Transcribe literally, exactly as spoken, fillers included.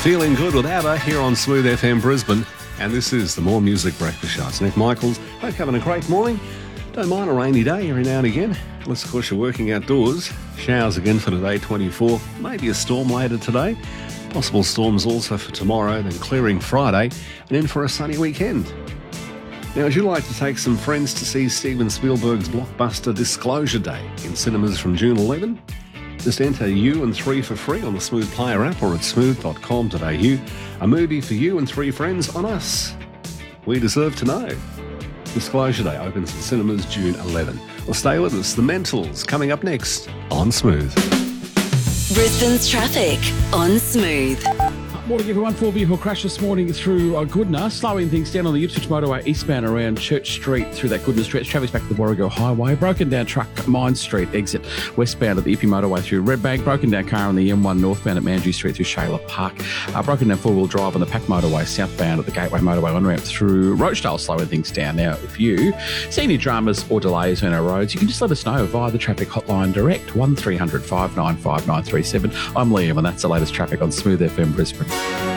Feeling good with ABBA here on Smooth F M Brisbane. And this is the More Music Breakfast Show. It's Nick Michaels. Hope you're having a great morning. Don't mind a rainy day every now and again. Unless, of course, you're working outdoors. Showers again for today, twenty-four. Maybe a storm later today. Possible storms also for tomorrow, then clearing Friday, and in for a sunny weekend. Now, would you like to take some friends to see Steven Spielberg's blockbuster Disclosure Day in cinemas from June eleventh? Just enter you and three for free on the Smooth Player app or at smooth dot com dot a u. A movie for you and three friends on us. We deserve to know. Disclosure Day opens in cinemas June eleventh. Well, stay with us. The Mentals coming up next on Smooth. Brisbane's traffic on Smooth. Morning everyone, four vehicle crash this morning through uh, Goodna, slowing things down on the Ipswich motorway eastbound around Church Street through that Goodna stretch. Traffic's back to the Warrego Highway. Broken down truck, Mine Street exit westbound at the Ippy motorway through Redbank. Broken down car on the M one northbound at Mandurah Street through Shayla Park. Uh, broken down four-wheel drive on the Pack motorway southbound at the Gateway motorway on-ramp through Rochdale, slowing things down. Now, if you see any dramas or delays on our roads, you can just let us know via the traffic hotline direct, one three hundred, five nine five, nine three seven. I'm Liam and that's the latest traffic on Smooth F M Brisbane.